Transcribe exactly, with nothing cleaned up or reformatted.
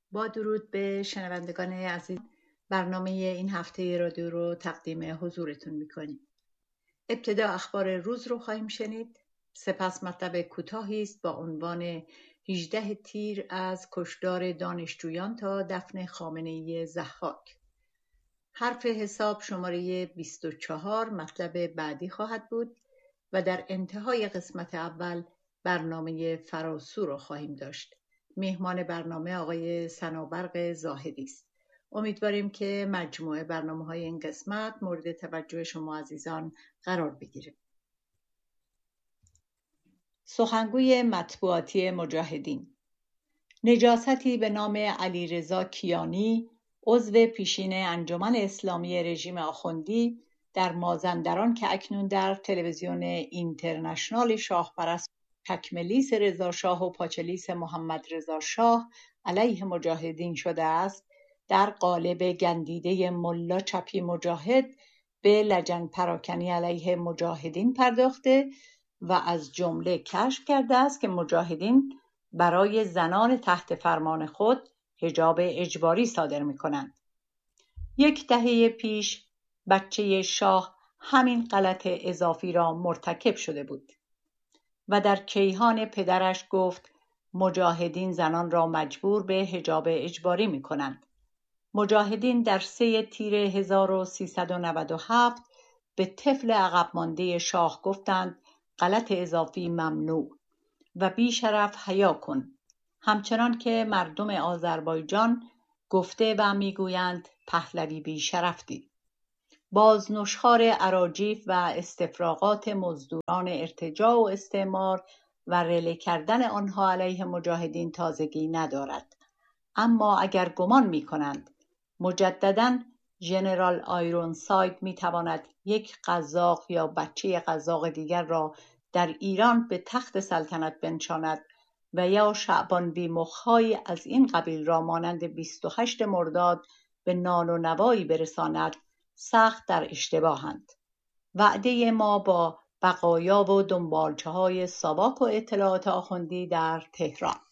با درود به شنوندگان عزیز، برنامه این هفته رادیو رو تقدیم حضورتون میکنیم. ابتدا اخبار روز رو خواهیم شنید، سپس مطلب کوتاهی است با عنوان هجده تیر از کشتار دانشجویان تا دفن خامنه‌ای ضحاک. حرف حساب شماره بیست و چهار مطلب بعدی خواهد بود و در انتهای قسمت اول برنامه فراسو رو خواهیم داشت. مهمان برنامه آقای سنابرق زاهدی است. امیدواریم که مجموعه برنامه‌های این قسمت مورد توجه شما عزیزان قرار بگیره. سخنگوی مطبوعاتی مجاهدین: نجاستی به نام علیرضا کیانی، عضو پیشین انجمن اسلامی رژیم آخوندی در مازندران که اکنون در تلویزیون اینترنشنال شاهپرست تکملیس رضا شاه و پاچلیس محمد رضا شاه علیه مجاهدین شده است، در قالب گندیده ملا چپی مجاهد به لجن پراکنی علیه مجاهدین پرداخته و از جمله کشف کرده است که مجاهدین برای زنان تحت فرمان خود حجاب اجباری صادر می کنند. یک دهه پیش بچه شاه همین غلط اضافی را مرتکب شده بود و در کیهان پدرش گفت مجاهدین زنان را مجبور به حجاب اجباری می کنند. مجاهدین در سه تیر هزار و سیصد و نود و هفت به طفل عقب مانده شاه گفتند غلط اضافی ممنوع و بی شرف حیا کن، همچنان که مردم آذربایجان گفته و میگویند پهلوی بی شرفتی. بازنشخوار اراجیف و استفراغات مزدوران ارتجاع و استعمار و رله کردن آنها علیه مجاهدین تازگی ندارد. اما اگر گمان می کنند مجدداً ژنرال آیرونساید می تواند یک قزاق یا بچه قزاق دیگر را در ایران به تخت سلطنت بنشاند و یا شعبان بی مخ‌هایی از این قبیل را مانند بیست و هشت مرداد به نان و نوایی برساند، سخت در اشتباهند. وعده ما با بقایا و دنبالچه‌های ساواک و اطلاعات آخوندی در تهران.